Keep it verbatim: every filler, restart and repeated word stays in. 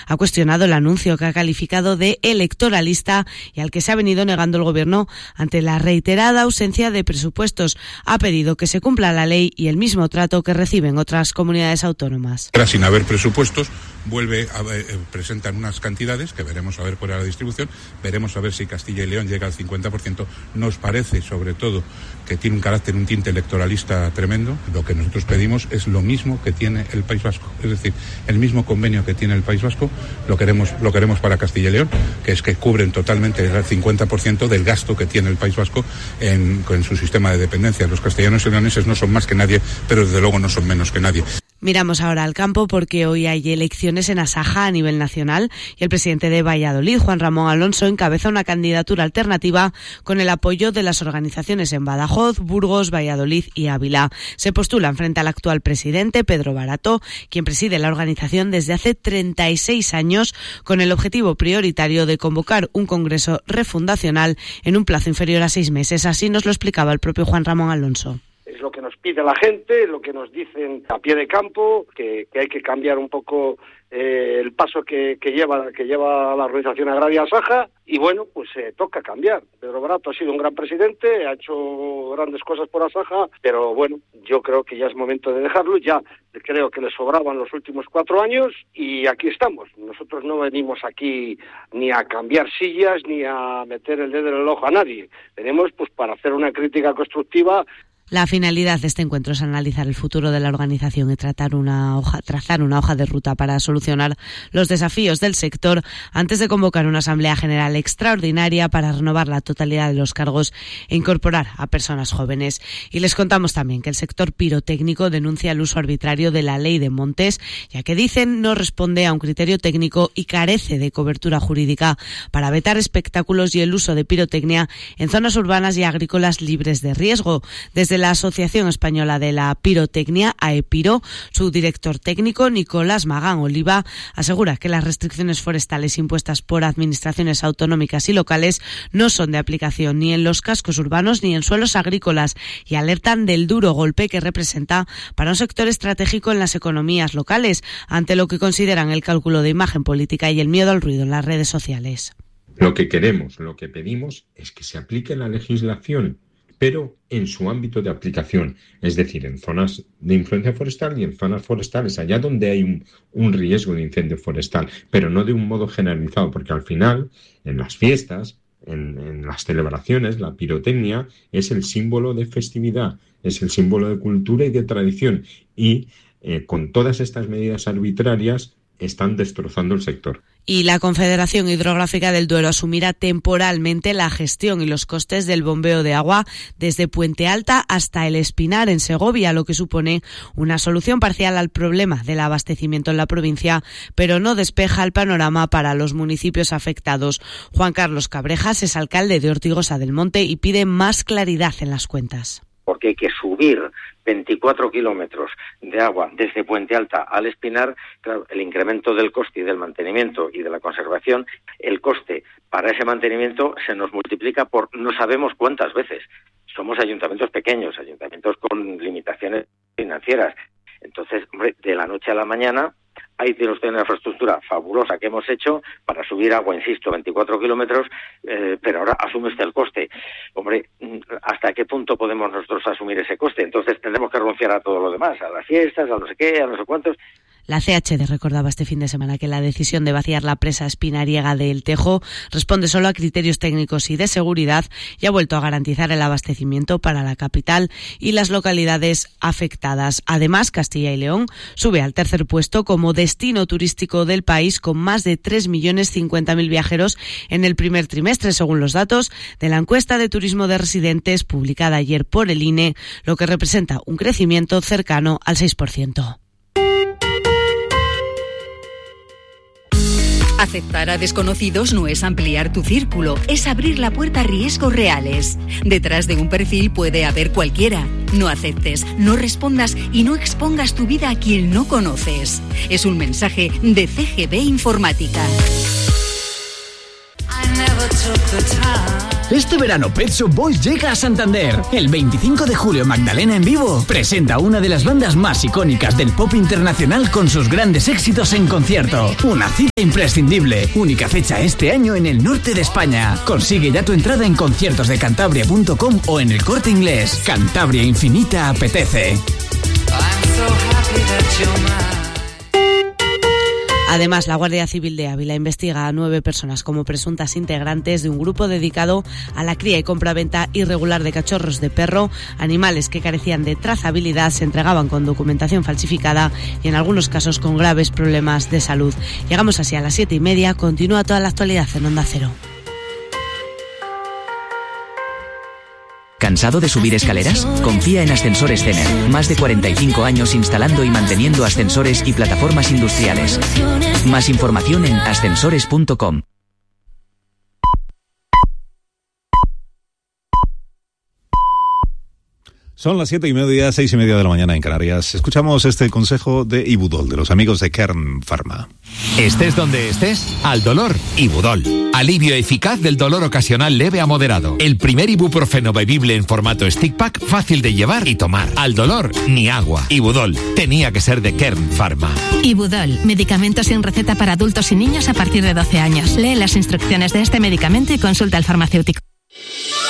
ha cuestionado el anuncio que ha calificado de electoralista y al que se ha venido negando el Gobierno ante la reiterada ausencia de presupuestos. Ha pedido que se cumpla la ley y el mismo trato que reciben otras comunidades autónomas. Sin haber presupuestos, vuelve a eh, presentan unas cantidades que veremos a ver cuál es la distribución, veremos a ver si Castilla y León llega al cincuenta por ciento. Nos parece, sobre todo, que tiene un carácter, un tinte electoralista tremendo. Lo que nosotros pedimos es lo mismo que tiene el País Vasco, es decir, el mismo convenio que tiene el País Vasco, lo queremos, lo queremos para Castilla y León, que es que cubren totalmente el cincuenta por ciento del gasto que tiene el País Vasco en, en su sistema de dependencia. Los castellanos y leoneses no son más que nadie, pero desde luego no son menos que nadie. Miramos ahora al campo porque hoy hay elecciones en Asaja a nivel nacional y el presidente de Valladolid, Juan Ramón Alonso, encabeza una candidatura alternativa con el apoyo de las organizaciones en Badajoz, Burgos, Valladolid y Ávila. Se postulan frente al actual presidente, Pedro Barato, quien preside la organización desde hace treinta y seis años con el objetivo prioritario de convocar un congreso refundacional en un plazo inferior a seis meses. Así nos lo explicaba el propio Juan Ramón Alonso. Es lo que nos pide la gente, lo que nos dicen a pie de campo, que, que hay que cambiar un poco eh, el paso que, que lleva que lleva la organización agraria Asaja, y bueno, pues eh, toca cambiar. Pedro Barato ha sido un gran presidente, ha hecho grandes cosas por Asaja, pero bueno, yo creo que ya es momento de dejarlo. Ya creo que le sobraban los últimos cuatro años y aquí estamos. Nosotros no venimos aquí ni a cambiar sillas ni a meter el dedo en el ojo a nadie. Venimos pues para hacer una crítica constructiva. La finalidad de este encuentro es analizar el futuro de la organización y tratar una hoja, trazar una hoja de ruta para solucionar los desafíos del sector antes de convocar una asamblea general extraordinaria para renovar la totalidad de los cargos e incorporar a personas jóvenes. Y les contamos también que el sector pirotécnico denuncia el uso arbitrario de la ley de montes, ya que dicen no responde a un criterio técnico y carece de cobertura jurídica para vetar espectáculos y el uso de pirotecnia en zonas urbanas y agrícolas libres de riesgo. Desde la Asociación Española de la Pirotecnia, AEPIRO, su director técnico, Nicolás Magán Oliva, asegura que las restricciones forestales impuestas por administraciones autonómicas y locales no son de aplicación ni en los cascos urbanos ni en suelos agrícolas y alertan del duro golpe que representa para un sector estratégico en las economías locales, ante lo que consideran el cálculo de imagen política y el miedo al ruido en las redes sociales. Lo que queremos, lo que pedimos es que se aplique la legislación, pero en su ámbito de aplicación, es decir, en zonas de influencia forestal y en zonas forestales, allá donde hay un, un riesgo de incendio forestal, pero no de un modo generalizado, porque al final, en las fiestas, en, en las celebraciones, la pirotecnia es el símbolo de festividad, es el símbolo de cultura y de tradición, y eh, con todas estas medidas arbitrarias están destrozando el sector. Y la Confederación Hidrográfica del Duero asumirá temporalmente la gestión y los costes del bombeo de agua desde Puente Alta hasta El Espinar, en Segovia, lo que supone una solución parcial al problema del abastecimiento en la provincia, pero no despeja el panorama para los municipios afectados. Juan Carlos Cabrejas es alcalde de Ortigosa del Monte y pide más claridad en las cuentas. Porque hay que subir veinticuatro kilómetros de agua desde Puente Alta al Espinar. Claro, el incremento del coste y del mantenimiento y de la conservación, el coste para ese mantenimiento se nos multiplica por no sabemos cuántas veces. Somos ayuntamientos pequeños, ayuntamientos con limitaciones financieras. Entonces, hombre, de la noche a la mañana, ahí tiene usted una infraestructura fabulosa que hemos hecho para subir agua, insisto, veinticuatro kilómetros, eh, pero ahora asume usted el coste. Hombre, ¿hasta qué punto podemos nosotros asumir ese coste? Entonces tendremos que renunciar a todo lo demás, a las fiestas, a no sé qué, a no sé cuántos. La C H D recordaba este fin de semana que la decisión de vaciar la presa espinariega de El Tejo responde solo a criterios técnicos y de seguridad y ha vuelto a garantizar el abastecimiento para la capital y las localidades afectadas. Además, Castilla y León sube al tercer puesto como destino turístico del país con más de tres millones cincuenta mil viajeros en el primer trimestre, según los datos de la encuesta de turismo de residentes publicada ayer por el I N E, lo que representa un crecimiento cercano al seis por ciento. Aceptar a desconocidos no es ampliar tu círculo, es abrir la puerta a riesgos reales. Detrás de un perfil puede haber cualquiera. No aceptes, no respondas y no expongas tu vida a quien no conoces. Es un mensaje de C G B Informática. Este verano Pet Shop Boys llega a Santander. El veinticinco de julio Magdalena en vivo presenta una de las bandas más icónicas del pop internacional con sus grandes éxitos en concierto. Una cita imprescindible. Única fecha este año en el norte de España. Consigue ya tu entrada en conciertos de cantabria punto com o en el Corte Inglés. Cantabria Infinita apetece. Además, la Guardia Civil de Ávila investiga a nueve personas como presuntas integrantes de un grupo dedicado a la cría y compraventa irregular de cachorros de perro. Animales que carecían de trazabilidad se entregaban con documentación falsificada y en algunos casos con graves problemas de salud. Llegamos así a las siete y media. Continúa toda la actualidad en Onda Cero. ¿Cansado de subir escaleras? Confía en Ascensores Cener. Más de cuarenta y cinco años instalando y manteniendo ascensores y plataformas industriales. Más información en ascensores punto com. Son las siete y media, seis y media de la mañana en Canarias. Escuchamos este consejo de Ibudol, de los amigos de Kern Pharma. Estés donde estés, al dolor, Ibudol. Alivio eficaz del dolor ocasional leve a moderado. El primer ibuprofeno bebible en formato stick pack, fácil de llevar y tomar. Al dolor, ni agua. Ibudol, tenía que ser de Kern Pharma. Ibudol, medicamento sin receta para adultos y niños a partir de doce años. Lee las instrucciones de este medicamento y consulta al farmacéutico.